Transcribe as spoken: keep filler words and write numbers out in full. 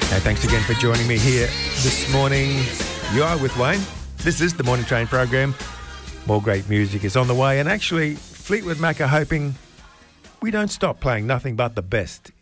Hey, thanks again for joining me here this morning. You are with Wayne. This is the Morning Train program. More great music is on the way, and actually Fleetwood Mac are hoping we don't stop playing nothing but the best